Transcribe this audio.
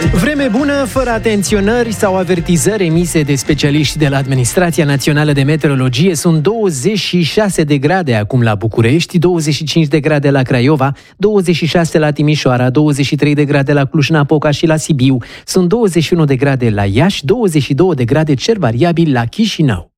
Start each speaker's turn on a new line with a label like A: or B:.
A: Vreme bună, fără atenționări sau avertizări emise de specialiști de la Administrația Națională de Meteorologie. Sunt 26 de grade acum la București, 25 de grade la Craiova, 26 la Timișoara, 23 de grade la Cluj-Napoca și la Sibiu. Sunt 21 de grade la Iași, 22 de grade cer variabil la Chișinău.